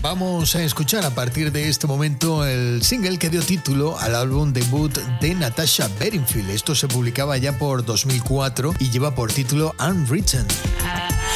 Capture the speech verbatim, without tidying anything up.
Vamos a escuchar a partir de este momento el single que dio título al álbum debut de Natasha Bedingfield. Esto se publicaba ya por dos mil cuatro y lleva por título Unwritten.